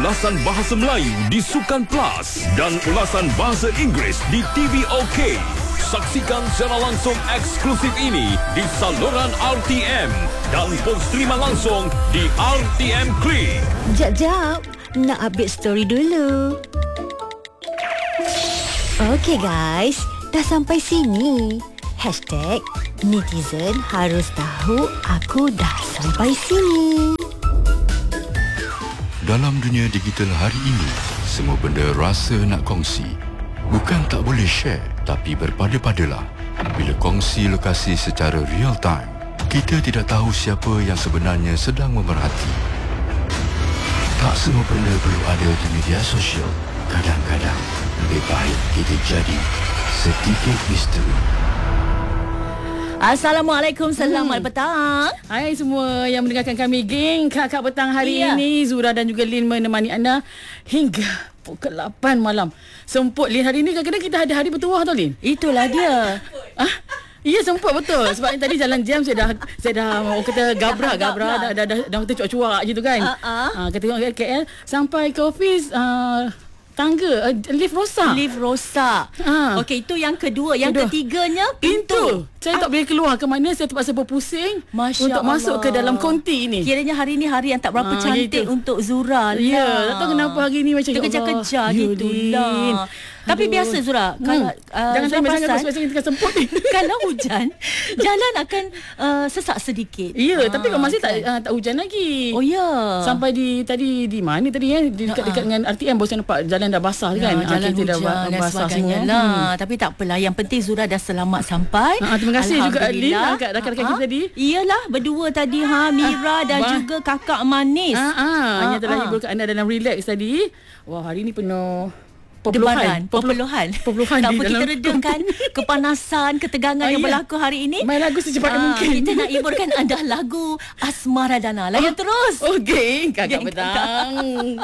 ulasan bahasa Melayu di Sukan Plus dan ulasan bahasa Inggeris di TV OK. Saksikan secara langsung eksklusif ini di saluran RTM dan streaman langsung di RTM Klik. Jap, nak update story dulu. Okey guys, dah sampai sini. #netizen harus tahu aku dah sampai sini. Dalam dunia digital hari ini, semua benda rasa nak kongsi. Bukan tak boleh share, tapi berpada-padalah. Bila kongsi lokasi secara real time, kita tidak tahu siapa yang sebenarnya sedang memerhati. Tak semua benda perlu ada di media sosial. Kadang-kadang, lebih baik kita jadi sedikit misteri. Assalamualaikum, selamat petang. Hai semua yang mendengarkan kami, geng Kakak Petang hari ini. Zura dan juga Lin menemani anda hingga pukul 8 malam. Semput Lin hari ni, kadang-kadang kita ada hari bertuah tau Lin. Itulah dia. Ya semput betul. Sebab tadi jalan jam saya dah orang kata gabra dah kata cuak-cuak gitu kan. Kata orang KL sampai ke office tangga lift rosak. Okey, itu yang kedua. Yang ketiganya pintu. Saya tak boleh keluar ke mana. Saya terpaksa berpusing untuk masuk ke dalam konti ni. Kiranya hari ni hari yang tak berapa cantik gitu untuk Zura. Ya, tak tahu kenapa hari ni macam kejar-kejar gitulah. Tapi biasa Zura, kalau jangan Zura tanya pasal kita semput ni. Kalau hujan, jalan akan sesak sedikit. Ya, tapi kalau masih tak hujan lagi. Oh ya. Sampai di mana tadi dekat dengan RTM, bos nampak jalan dah basah kan. Jalan kita hujan dah dan basah sebagainya semua. Tapi tak apalah, yang penting Zura dah selamat sampai. Terima kasih juga Lin, rakan-rakan kita tadi. Iyalah, berdua tadi Mira dan juga kakak manis. Hanya telah hiburkan anda dalam relax tadi. Wah, hari ni penuh Perpuluhan tak apa, kita redakan kepanasan, ketegangan yang berlaku hari ini. Main lagu secepat mungkin. Kita nak hiburkan anda lagu Asmara Dana. Layan terus. Okey, Kakak Petang.